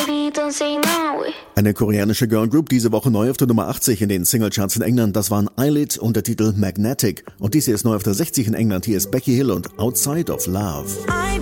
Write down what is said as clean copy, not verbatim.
baby, don't say no. Eine koreanische Girlgroup, diese Woche neu auf der Nummer 80 in den Singlecharts in England. Das waren Eyelid und der Titel Magnetic. Und dies hier ist neu auf der 60 in England. Hier ist Becky Hill und Outside of Love. I